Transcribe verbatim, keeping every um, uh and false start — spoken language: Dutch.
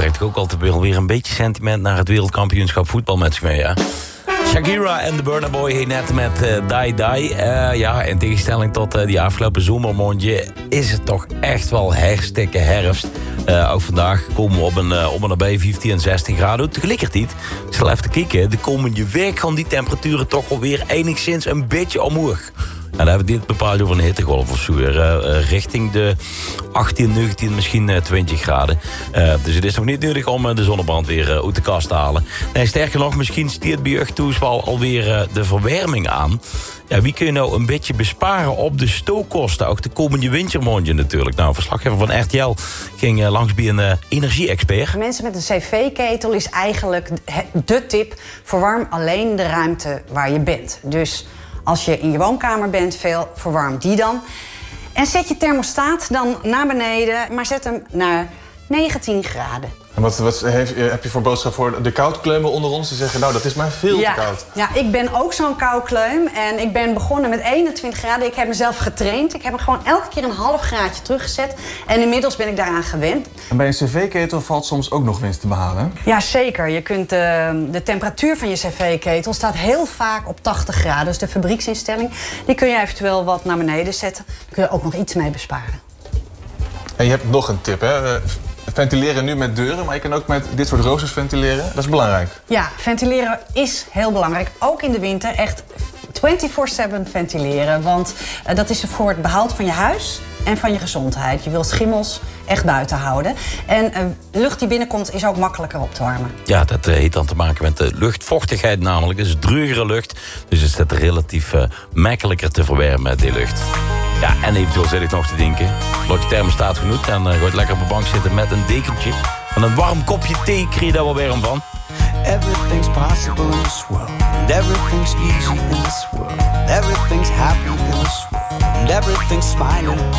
brengt ook altijd wel weer een beetje sentiment naar het wereldkampioenschap voetbal met zich mee, ja. Shakira en de Burna Boy heen net met uh, Die Die. Uh, ja, in tegenstelling tot uh, die afgelopen zomermondje is het toch echt wel herstikke herfst. Uh, ook vandaag komen we op een, uh, op een nabij vijftien en zestien graden. Tegelijkertijd, ik zal even kijken, de komende week gaan die temperaturen toch alweer enigszins een beetje omhoog. En dan hebben we dit bepaald over een hittegolf of zo weer. Uh, richting de achttien, negentien, misschien uh, twintig graden. Uh, dus het is nog niet nodig om uh, de zonnebrand weer uh, uit de kast te halen. Nee, sterker nog, misschien stiert bij jeugd wel alweer uh, de verwarming aan. Ja, wie kun je nou een beetje besparen op de stookkosten? Ook de komende wintermondje natuurlijk. Nou, een verslaggever van R T L ging uh, langs bij een uh, energie-expert. Mensen met een cv-ketel is eigenlijk de tip. Verwarm alleen de ruimte waar je bent. Dus als je in je woonkamer bent, veel, verwarm die dan. En zet je thermostaat dan naar beneden, maar zet hem naar negentien graden. En wat, wat heeft, heb je voor boodschap voor de koudkleumen onder ons? Die zeggen, nou, dat is maar veel ja, te koud. Ja, ik ben ook zo'n koudkleum. En ik ben begonnen met eenentwintig graden. Ik heb mezelf getraind. Ik heb hem gewoon elke keer een half graadje teruggezet. En inmiddels ben ik daaraan gewend. En bij een cv-ketel valt soms ook nog winst te behalen, hè? Ja, zeker. Je kunt de, de temperatuur van je cv-ketel staat heel vaak op tachtig graden. Dus de fabrieksinstelling, die kun je eventueel wat naar beneden zetten. Daar kun je ook nog iets mee besparen. En je hebt nog een tip, hè? Ventileren nu met deuren, maar je kan ook met dit soort roosters ventileren. Dat is belangrijk. Ja, ventileren is heel belangrijk. Ook in de winter echt vierentwintig zeven ventileren. Want uh, dat is voor het behoud van je huis en van je gezondheid. Je wilt schimmels echt buiten houden. En uh, lucht die binnenkomt is ook makkelijker op te warmen. Ja, dat uh, heeft dan te maken met de luchtvochtigheid namelijk. Het is drugere lucht, dus het is relatief uh, makkelijker te verwarmen, die lucht. Ja, en eventueel zit ik nog te denken. Als je thermostaat genoeg, dan uh, ga je lekker op de bank zitten met een dekentje. En een warm kopje thee krijg je daar wel warm van. Everything's possible in this world. And everything's easy in this world. Everything's happy in this world. And everything's smiling.